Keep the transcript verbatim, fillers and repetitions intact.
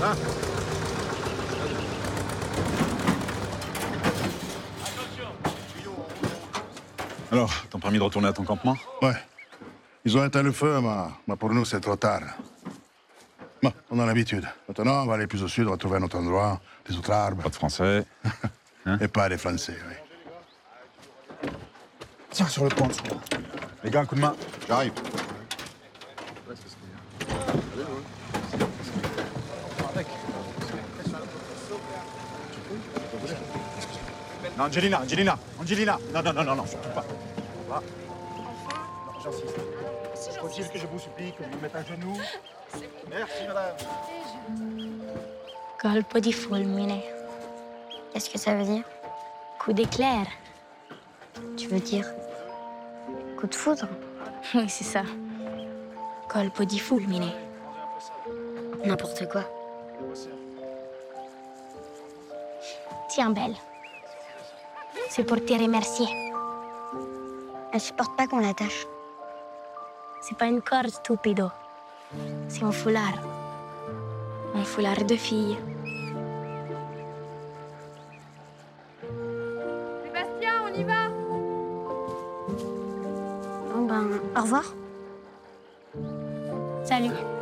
Hein? Alors, t'as permis de retourner à ton campement? Ouais. Ils ont éteint le feu, mais, mais pour nous, c'est trop tard. Bon, on a l'habitude. Maintenant, on va aller plus au sud, on va trouver un autre endroit, des autres arbres. Pas de français. Hein? Et pas les Français, oui. Tiens, sur le pont, là. Les gars, un coup de main. J'arrive. Non, Angelina, Angelina, Angelina. Non, non, non, non, non, surtout pas. Voilà. Non, j'insiste. Faut-il que je vous supplie que vous me mettez à genoux? Merci, madame. Colpo di fulmine. Qu'est-ce que ça veut dire? Coup d'éclair. Tu veux dire coup de foudre? Oui, c'est ça. Colpo di fulmine. N'importe quoi. Tiens, Belle. C'est pour te remercier. Elle supporte pas qu'on l'attache. C'est pas une corde, stupido. C'est un foulard. Un foulard de fille. Sébastien, on y va? Bon ben, au revoir. Salut.